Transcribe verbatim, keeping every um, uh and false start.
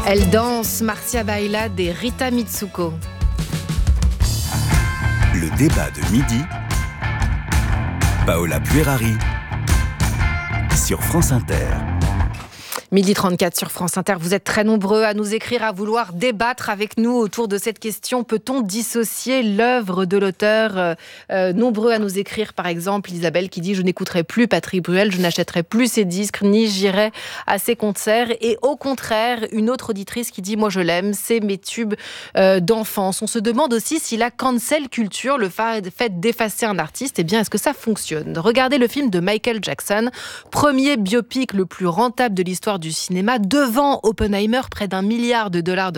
Elle danse, Marcia Bailad et Rita Mitsuko. Le débat de midi, Paola Puerari sur France Inter. midi trente-quatre sur France Inter, vous êtes très nombreux à nous écrire, à vouloir débattre avec nous autour de cette question. Peut-on dissocier l'œuvre de l'auteur ? euh, euh, Nombreux à nous écrire, par exemple, Isabelle qui dit « Je n'écouterai plus Patrick Bruel, je n'achèterai plus ses disques, ni j'irai à ses concerts. » Et au contraire, une autre auditrice qui dit « Moi je l'aime, c'est mes tubes euh, d'enfance. » On se demande aussi si la cancel culture, le fait d'effacer un artiste, eh bien, est-ce que ça fonctionne ? Regardez le film de Michael Jackson, premier biopic le plus rentable de l'histoire du cinéma, devant Oppenheimer, près d'un milliard de dollars de